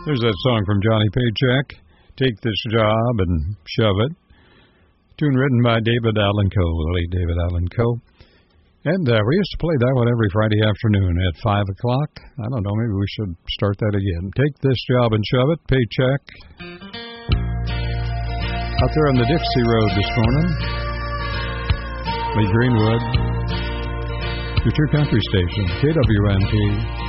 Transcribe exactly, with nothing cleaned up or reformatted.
There's that song from Johnny Paycheck, Take This Job and Shove It. Tune written by David Allan Coe, the late David Allan Coe. And uh, we used to play that one every Friday afternoon at five o'clock. I don't know, maybe we should start that again. Take This Job and Shove It, Paycheck. Out there on the Dixie Road this morning. Lee Greenwood. Your two country station, K W N T.